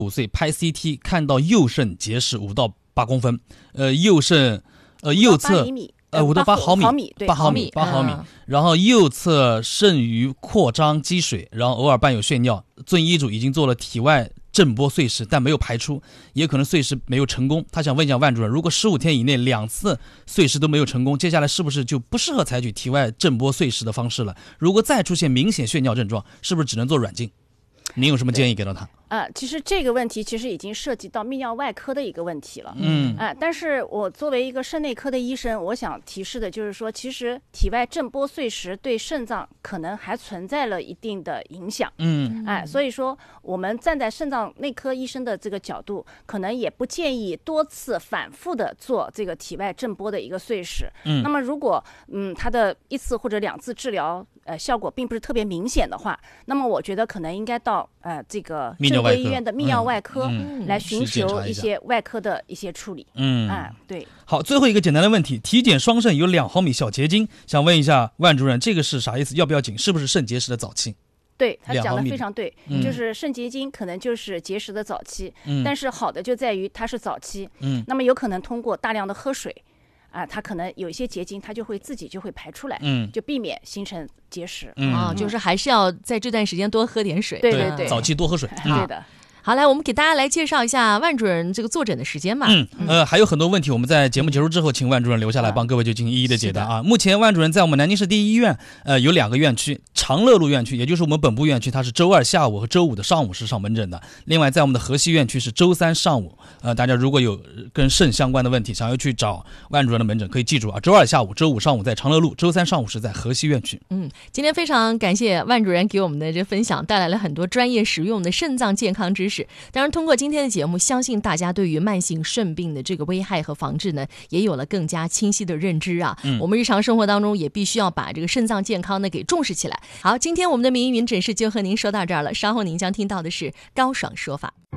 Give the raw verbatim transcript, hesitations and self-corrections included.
五岁拍 C T 看到右肾结石五到八公分，呃，右肾呃右侧呃五到八毫米，八毫米，八毫米，然后右侧肾盂扩张积水，然后偶尔伴有血尿。遵医嘱已经做了体外震波碎石，但没有排出，也可能碎石没有成功。他想问一下万主任，如果十五天以内两次碎石都没有成功，接下来是不是就不适合采取体外震波碎石的方式了？如果再出现明显血尿症状，是不是只能做软禁？您有什么建议给到他？ 啊、呃，其实这个问题其实已经涉及到泌尿外科的一个问题了。 嗯， 啊、呃，但是我作为一个肾内科的医生，我想提示的就是说，其实体外震波碎石对肾脏可能还存在了一定的影响。 嗯， 哎、呃，所以说我们站在肾脏内科医生的这个角度，可能也不建议多次反复的做这个体外震波的一个碎石。 嗯， 那么如果嗯它的一次或者两次治疗呃效果并不是特别明显的话，那么我觉得可能应该到呃这个正规医院的泌尿外科来寻求一些外科的一些处理。 嗯， 哎，对。 好，最后一个简单的问题，体检双肾有两毫米小结晶，想问一下万主任，这个是啥意思？要不要紧？是不是肾结石的早期？ 对，他讲的非常对， 嗯、 就是肾结晶可能就是结石的早期， 嗯、 但是好的就在于它是早期， 嗯， 那么有可能通过大量的喝水。啊，它可能有一些结晶，它就会自己就会排出来， 嗯， 就避免形成结石。 嗯，哦、就是还是要在这段时间多喝点水。 对对对， 早期多喝水。 嗯、对的。 好，来，我们给大家来介绍一下万主任这个坐诊的时间吧。 嗯，呃，还有很多问题，我们在节目结束之后，请万主任留下来帮各位就进行一一的解答啊。目前万主任在我们南京市第一医院，呃，有两个院区，长乐路院区，也就是我们本部院区，它是周二下午和周五的上午是上门诊的。另外，在我们的河西院区是周三上午。呃，大家如果有跟肾相关的问题，想要去找万主任的门诊，可以记住啊，周二下午、周五上午在长乐路，周三上午是在河西院区。 嗯，今天非常感谢万主任给我们的这分享，带来了很多专业实用的肾脏健康知识。当然，通过今天的节目，相信大家对于慢性肾病的这个危害和防治呢，也有了更加清晰的认知啊。 嗯， 我们日常生活当中也必须要把这个肾脏健康呢给重视起来。好，今天我们的名医云诊室就和您说到这儿了，稍后您将听到的是高爽说法。